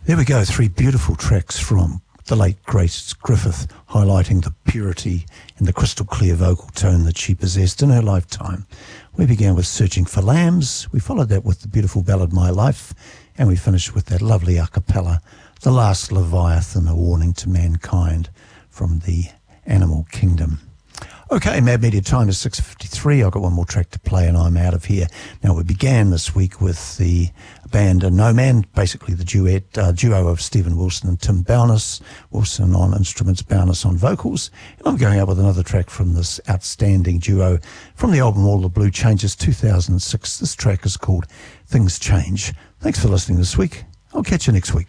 There we go, three beautiful tracks from the late Grace Griffith, highlighting the purity and the crystal clear vocal tone that she possessed in her lifetime. We began with Searching for Lambs, we followed that with the beautiful ballad My Life, and we finished with that lovely a cappella, The Last Leviathan, a warning to mankind from the animal kingdom. Okay, Mad Media time is 6:53. I've got one more track to play and I'm out of here. Now, we began this week with the band No Man, basically the duo of Stephen Wilson and Tim Bowness. Wilson on instruments, Bowness on vocals. And I'm going out with another track from this outstanding duo from the album All the Blue Changes 2006. This track is called Things Change. Thanks for listening this week. I'll catch you next week.